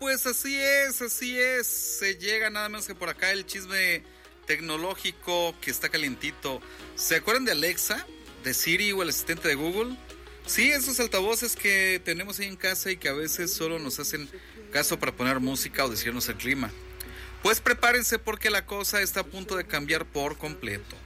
pues así es. Se llega nada menos que por acá el chisme tecnológico que está calientito. ¿Se acuerdan de Alexa, de Siri o el asistente de Google? Sí, esos altavoces que tenemos ahí en casa y que a veces solo nos hacen caso para poner música o decirnos el clima. Pues prepárense porque la cosa está a punto de cambiar por completo.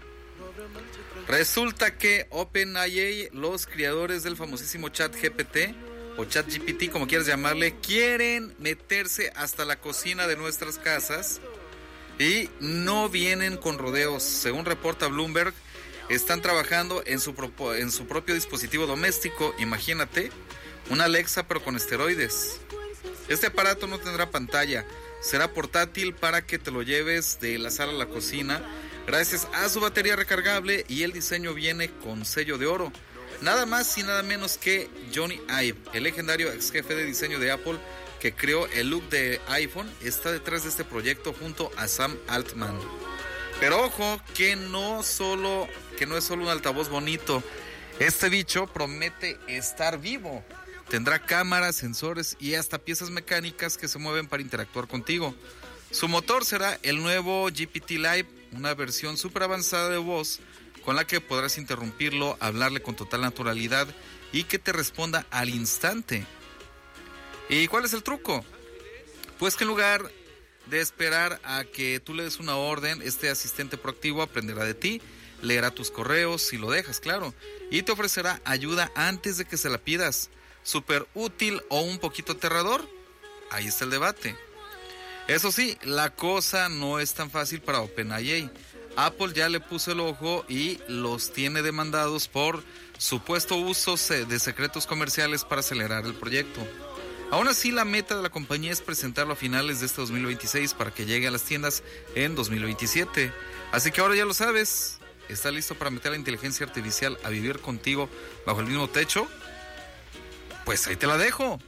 Resulta que OpenAI, los creadores del famosísimo ChatGPT o ChatGPT, como quieras llamarle, quieren meterse hasta la cocina de nuestras casas y no vienen con rodeos. Según reporta Bloomberg, están trabajando en su propio dispositivo doméstico. Imagínate, una Alexa pero con esteroides. Este aparato no tendrá pantalla, será portátil para que te lo lleves de la sala a la cocina gracias a su batería recargable, y el diseño viene con sello de oro. Nada más y nada menos que Johnny Ive, el legendario ex jefe de diseño de Apple que creó el look de iPhone, está detrás de este proyecto junto a Sam Altman. Pero ojo, que no es solo un altavoz bonito. Este bicho promete estar vivo. Tendrá cámaras, sensores y hasta piezas mecánicas que se mueven para interactuar contigo. Su motor será el nuevo GPT Live, una versión súper avanzada de voz con la que podrás interrumpirlo, hablarle con total naturalidad y que te responda al instante. ¿Y cuál es el truco? Pues que en lugar de esperar a que tú le des una orden, este asistente proactivo aprenderá de ti, leerá tus correos si lo dejas, claro, y te ofrecerá ayuda antes de que se la pidas. ¿Súper útil o un poquito aterrador? Ahí está el debate. Eso sí, la cosa no es tan fácil para OpenAI. Apple ya le puso el ojo y los tiene demandados por supuesto uso de secretos comerciales para acelerar el proyecto. Aún así, la meta de la compañía es presentarlo a finales de este 2026 para que llegue a las tiendas en 2027. Así que ahora ya lo sabes. ¿Estás listo para meter la inteligencia artificial a vivir contigo bajo el mismo techo? Pues ahí te la dejo.